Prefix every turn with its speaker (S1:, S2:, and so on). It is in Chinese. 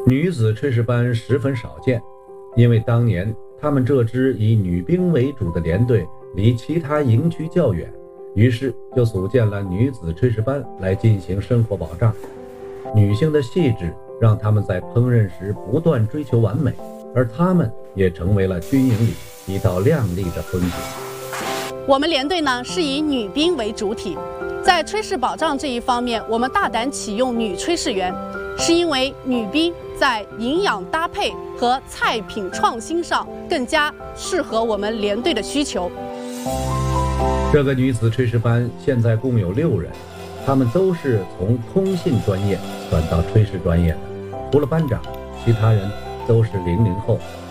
S1: 女子炊事班十分少见，因为当年他们这支以女兵为主的连队离其他营区较远，于是就组建了女子炊事班来进行生活保障。女性的细致让他们在烹饪时不断追求完美，而他们也成为了军营里一道亮丽的风景。
S2: 我们连队呢是以女兵为主体，在炊事保障这一方面，我们大胆启用女炊事员，是因为女兵在营养搭配和菜品创新上更加适合我们连队的需求。
S1: 这个女子炊事班现在共有6人，他们都是从通信专业转到炊事专业的，除了班长，其他人都是00后，